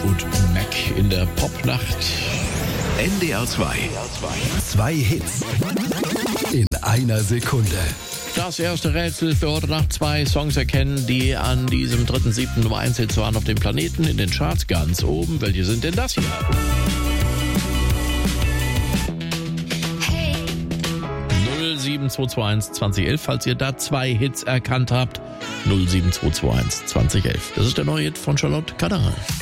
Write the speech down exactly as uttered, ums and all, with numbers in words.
Fleetwood Mac in der Popnacht. N D R zwei. Zwei Hits in einer Sekunde. Das erste Rätsel für heute Nacht: zwei Songs erkennen, die an diesem dritten siebten Nummer eins Hits waren auf dem Planeten, in den Charts ganz oben. Welche sind denn das hier? null sieben zwei zwei eins zwanzig elf, falls ihr da zwei Hits erkannt habt. null sieben zwei zwei eins zwanzig elf. Das ist der neue Hit von Charlotte Kadaran.